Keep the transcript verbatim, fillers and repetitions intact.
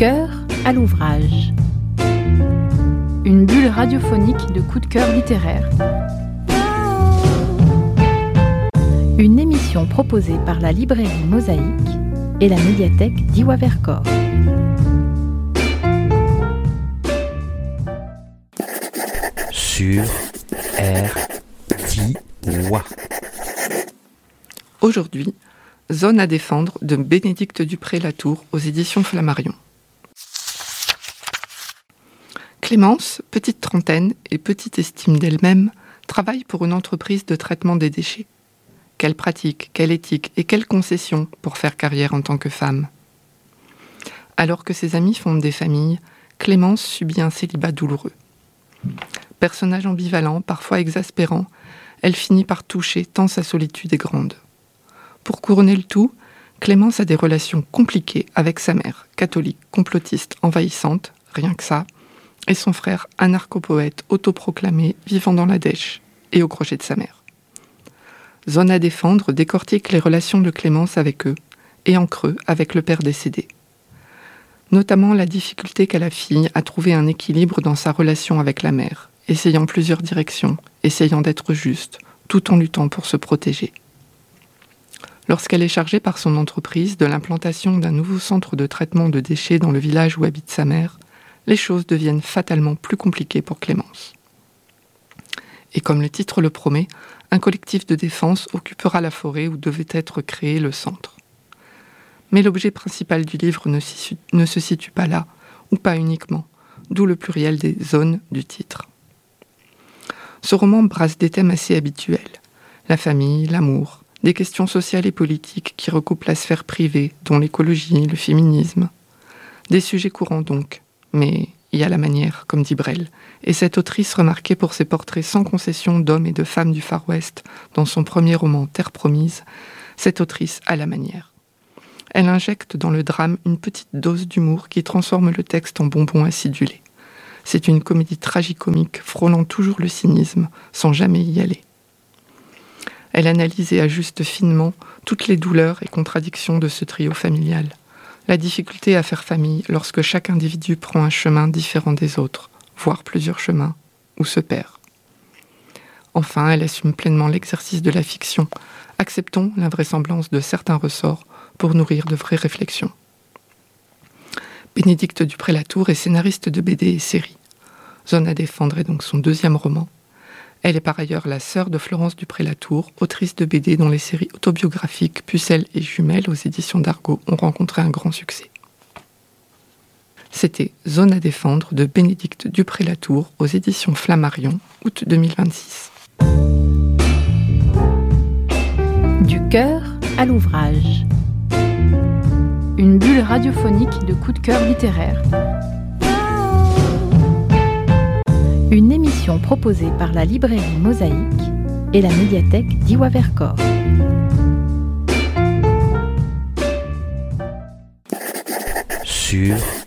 cœur à l'ouvrage. Une bulle radiophonique de coups de cœur littéraire. Une émission proposée par la librairie Mosaïque et la médiathèque d'Iwa Vercors. Sur R d'Iwa. Aujourd'hui, Zone à défendre de Bénédicte Dupré-Latour aux éditions Flammarion. Clémence, petite trentaine et petite estime d'elle-même, travaille pour une entreprise de traitement des déchets. Quelle pratique, quelle éthique et quelle concession pour faire carrière en tant que femme. Alors que ses amis fondent des familles, Clémence subit un célibat douloureux. Personnage ambivalent, parfois exaspérant, elle finit par toucher tant sa solitude est grande. Pour couronner le tout, Clémence a des relations compliquées avec sa mère, catholique, complotiste, envahissante, rien que ça, et son frère, anarcho-poète, autoproclamé, vivant dans la dèche et au crochet de sa mère. Zone à défendre décortique les relations de Clémence avec eux, et en creux avec le père décédé. Notamment la difficulté qu'a la fille à trouver un équilibre dans sa relation avec la mère, essayant plusieurs directions, essayant d'être juste, tout en luttant pour se protéger. Lorsqu'elle est chargée par son entreprise de l'implantation d'un nouveau centre de traitement de déchets dans le village où habite sa mère, les choses deviennent fatalement plus compliquées pour Clémence. Et comme le titre le promet, un collectif de défense occupera la forêt où devait être créé le centre. Mais l'objet principal du livre ne, s'y, ne se situe pas là, ou pas uniquement, d'où le pluriel des zones du titre. Ce roman brasse des thèmes assez habituels, la famille, l'amour, des questions sociales et politiques qui recoupent la sphère privée, dont l'écologie, le féminisme. Des sujets courants donc, mais il y a la manière, comme dit Brel, et cette autrice remarquée pour ses portraits sans concession d'hommes et de femmes du Far West dans son premier roman Terre promise, cette autrice a la manière. Elle injecte dans le drame une petite dose d'humour qui transforme le texte en bonbon acidulé. C'est une comédie tragicomique frôlant toujours le cynisme, sans jamais y aller. Elle analyse et ajuste finement toutes les douleurs et contradictions de ce trio familial. La difficulté à faire famille lorsque chaque individu prend un chemin différent des autres, voire plusieurs chemins, ou se perd. Enfin, elle assume pleinement l'exercice de la fiction. Acceptons l'invraisemblance de certains ressorts pour nourrir de vraies réflexions. Bénédicte Dupré-Latour est scénariste de B D et séries. Zone à défendre est donc son deuxième roman. Elle est par ailleurs la sœur de Florence Dupré-Latour, autrice de B D dont les séries autobiographiques Pucelle et Jumelles aux éditions d'Argo ont rencontré un grand succès. C'était Zone à défendre de Bénédicte Dupré-Latour aux éditions Flammarion, août deux mille vingt-six. Du cœur à l'ouvrage. Une bulle radiophonique de coups de cœur littéraire. Une émission proposée par la librairie Mosaïque et la médiathèque d'Iwa Vercors. Sur